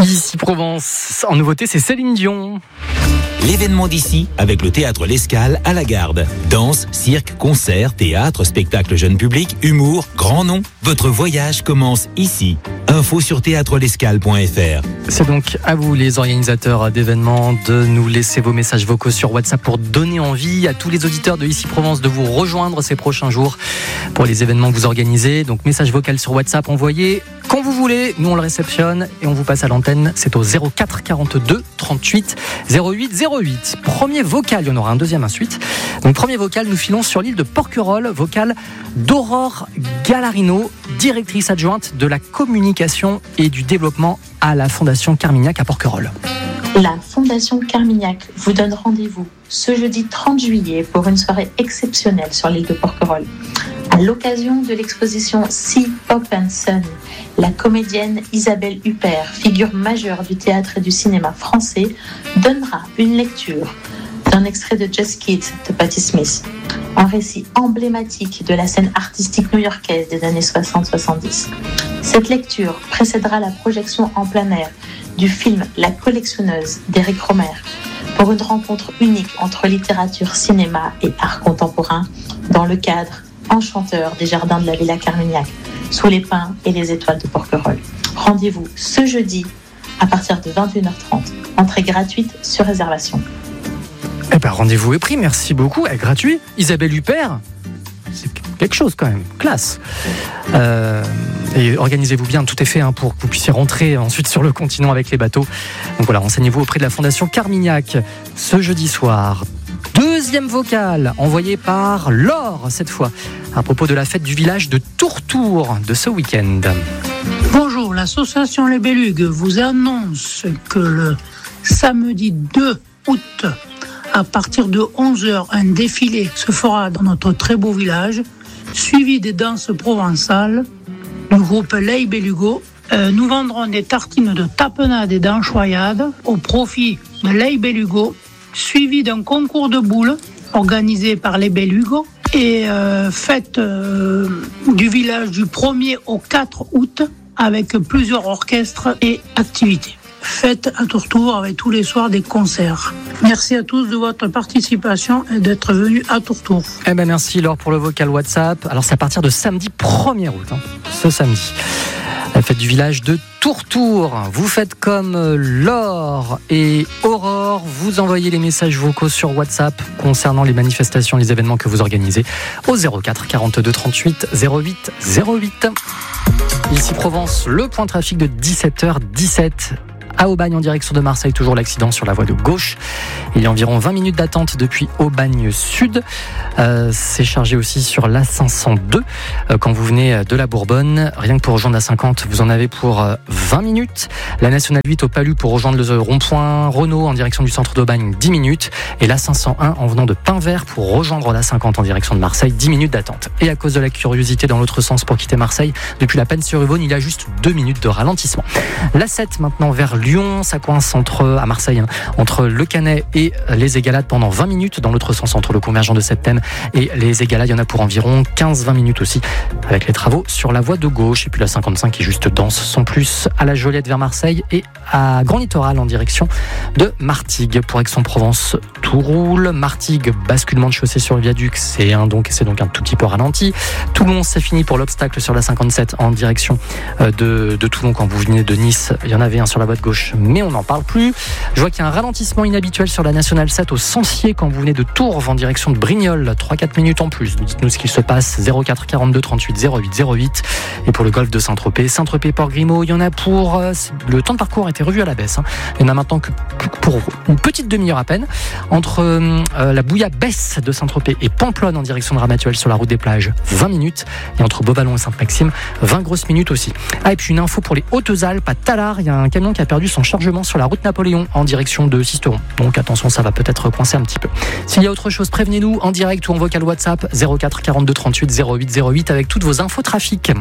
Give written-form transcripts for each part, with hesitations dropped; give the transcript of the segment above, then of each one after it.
Ici Provence, en nouveauté, c'est Céline Dion. L'événement d'ici avec le théâtre L'Escale à la Garde. Danse, cirque, concert, théâtre, spectacle jeune public, humour, grand nom. Votre voyage commence ici. Info sur théâtrelescale.fr. C'est donc à vous, les organisateurs d'événements, de nous laisser vos messages vocaux sur WhatsApp pour donner envie à tous les auditeurs de Ici Provence de vous rejoindre ces prochains jours pour les événements que vous organisez. Donc message vocal sur WhatsApp, envoyez quand vous voulez. Nous on le réceptionne et on vous passe à l'antenne. C'est au 04 42 38 08 08. Premier vocal, il y en aura un deuxième ensuite. Donc premier vocal, nous filons sur l'île de Porquerolles. Vocal d'Aurore Gallarino, directrice adjointe de la communication et du développement à la Fondation Carmignac à Porquerolles. La Fondation Carmignac vous donne rendez-vous ce jeudi 30 juillet pour une soirée exceptionnelle sur l'île de Porquerolles. À l'occasion de l'exposition Sea, Pop and Sun, la comédienne Isabelle Huppert, figure majeure du théâtre et du cinéma français, donnera une lecture d'un extrait de Just Kids de Patti Smith, un récit emblématique de la scène artistique new-yorkaise des années 60-70. Cette lecture précédera la projection en plein air du film La collectionneuse d'Éric Rohmer, pour une rencontre unique entre littérature, cinéma et art contemporain dans le cadre enchanteur des jardins de la Villa Carmignac, sous les pins et les étoiles de Porquerolles. Rendez-vous ce jeudi à partir de 21h30. Entrée gratuite sur réservation. Eh ben, rendez-vous est pris, merci beaucoup. Gratuit. Isabelle Huppert, c'est quelque chose quand même, classe. Et organisez-vous bien, tout est fait pour que vous puissiez rentrer ensuite sur le continent avec les bateaux. Donc voilà, renseignez-vous auprès de la Fondation Carmignac ce jeudi soir. Deuxième vocal, envoyé par Laure cette fois, à propos de la fête du village de Tourtour de ce week-end. Bonjour, l'association Les Bélugues vous annonce que le samedi 2 août, à partir de 11h, un défilé se fera dans notre très beau village, suivi des danses provençales du groupe Les Bélugots. Nous vendrons des tartines de tapenade et d'anchoyade au profit de Les Bélugots, suivi d'un concours de boules organisé par les Bélugots et fête du village du 1er au 4 août avec plusieurs orchestres et activités. Fête à Tourtour avec tous les soirs des concerts. Merci à tous de votre participation et d'être venus à Tourtour. Eh ben merci Laure pour le vocal WhatsApp. Alors c'est à partir de samedi 1er août, ce samedi. La fête du village de Tourtour. Vous faites comme Laure et Aurore, vous envoyez les messages vocaux sur WhatsApp concernant les manifestations, les événements que vous organisez au 04 42 38 08 08. Ici Provence, le point trafic de 17h17. À Aubagne en direction de Marseille, toujours l'accident sur la voie de gauche. Il y a environ 20 minutes d'attente depuis Aubagne Sud. C'est chargé aussi sur l'A502 quand vous venez de la Bourbonne. Rien que pour rejoindre l'A50, vous en avez pour 20 minutes. La Nationale 8 au Palu pour rejoindre le rond-point Renault en direction du centre d'Aubagne, 10 minutes. Et l'A501 en venant de Pin-Vert pour rejoindre l'A50 en direction de Marseille, 10 minutes d'attente. Et à cause de la curiosité dans l'autre sens pour quitter Marseille, depuis la Pennes-sur-Yvonne, il y a juste 2 minutes de ralentissement. L'A7 maintenant vers Lyon, ça coince à Marseille, entre Le Canet et les Égalades pendant 20 minutes, dans l'autre sens entre le convergent de Septem et les Égalades, il y en a pour environ 15-20 minutes aussi, avec les travaux sur la voie de gauche. Et puis la 55 qui est juste dense, sans plus à la Joliette vers Marseille et à Grand Littoral en direction de Martigues. Pour Aix-en-Provence, tout roule. Martigues, basculement de chaussée sur le viaduc, c'est donc un tout petit peu ralenti. Toulon, c'est fini pour l'obstacle sur la 57 en direction de Toulon quand vous venez de Nice. Il y en avait un sur la voie de gauche, mais on n'en parle plus. Je vois qu'il y a un ralentissement inhabituel sur la Nationale 7 au Sancier quand vous venez de Tourves en direction de Brignoles, 3-4 minutes en plus. Dites-nous ce qu'il se passe, 04 42 38 08 08. Et pour le golfe de Saint-Tropez, Port-Grimaud, il y en a pour... le temps de parcours a été revu à la baisse. Il y en a maintenant que pour une petite demi-heure à peine, entre la bouillabaisse de Saint-Tropez et Pamplonne en direction de Ramatuelle sur la route des plages, 20 minutes. Et entre Beauvallon et Sainte-Maxime, 20 grosses minutes aussi. Et puis une info pour les Hautes-Alpes, à Tallard, il y a un camion qui a perdu son chargement sur la route Napoléon en direction de Sisteron. Donc attention, ça va peut-être coincer un petit peu. S'il y a autre chose, prévenez-nous en direct ou en vocal WhatsApp 04 42 38 08 08 avec toutes vos infos trafic.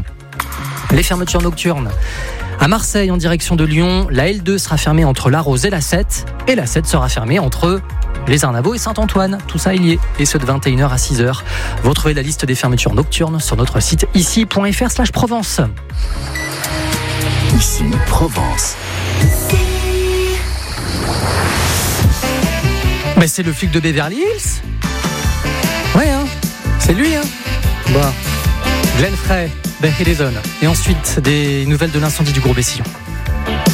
Les fermetures nocturnes. À Marseille, en direction de Lyon, la L2 sera fermée entre la Rose et la 7. Et la 7 sera fermée entre les Arnavaux et Saint-Antoine. Tout ça, il y est. Et ce de 21h à 6h. Vous retrouvez la liste des fermetures nocturnes sur notre site ici.fr/Provence. Ici Provence. Mais c'est le flic de Beverly Hills. Ouais, hein. C'est lui, hein. Bon. Glenn Frey, Ben Hillison. Et ensuite, des nouvelles de l'incendie du Gros Bessillon.